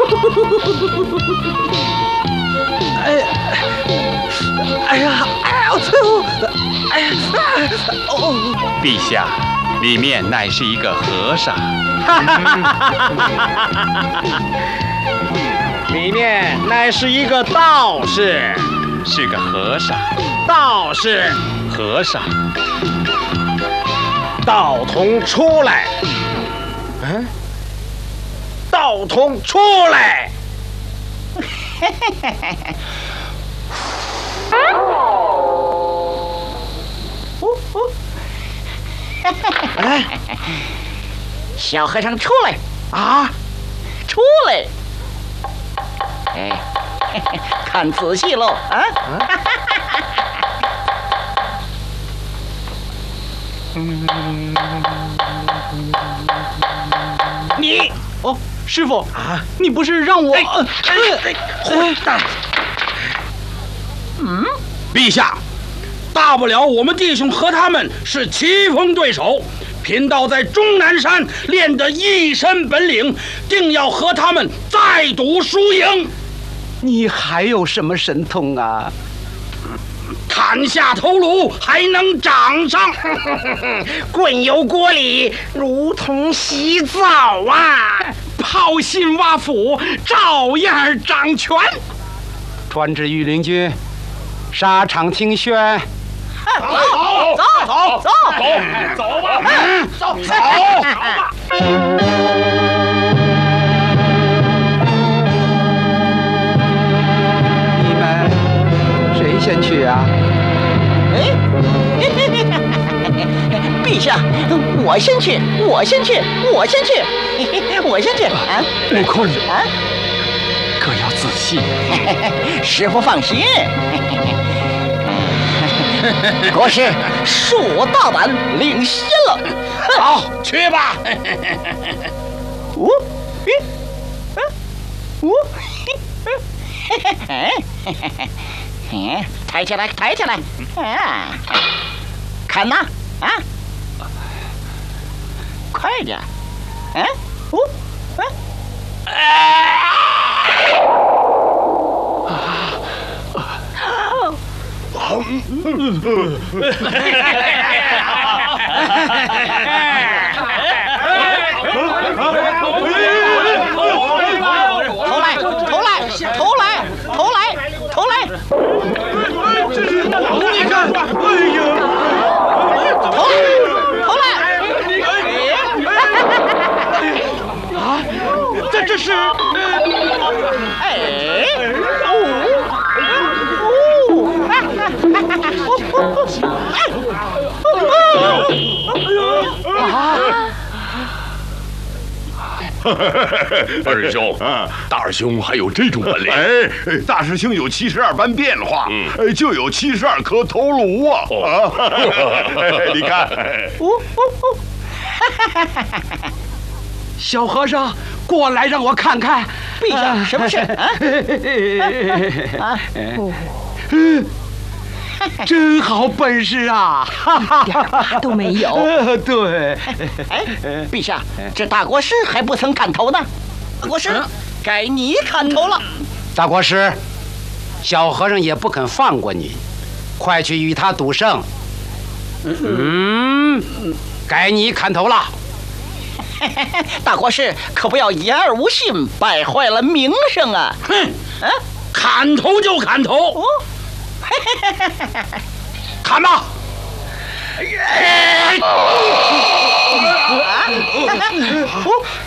陛下，里面乃是一个和尚。 里面乃是一个道士， 是个和尚。 道士， 和尚。 道童出来。嗯，道童出来。 哎，小和尚出来啊！ 出来！哎，看仔细喽啊！ 你哦，师傅啊，你不是让我…… 陛下，大不了我们弟兄和他们是棋逢对手，贫道在终南山练得一身本领，定要和他们再赌输赢。 你还有什么神通啊？ 砍下头颅还能长上， 滚油锅里如同洗澡啊！ 炮信挖斧照样掌权。 传旨御林军，沙场听宣。 走吧！ 你们谁先去啊？ 陛下，我先去啊！ 悟空啊， 可要仔细。 师傅放心。国师恕我大胆领先了。 好，去吧。 抬起来，啊！看呐，啊！快点，啊！头来！ 你看， 头来！ 啊，这是。 二兄，大师兄还有这种本领？ 哎，大师兄有72般变化，就有72颗头颅啊！你看， 小和尚，过来让我看看。 陛下，什么事啊？ 真好本事啊！ 一点疤都没有。 对。 哎，陛下，这大国师还不曾砍头呢。大国师，该你砍头了。 大国师，小和尚也不肯放过你，快去与他赌胜。该你砍头了。 大国师可不要言而无信，败坏了名声啊！ 哼，砍头就砍头。砍吧！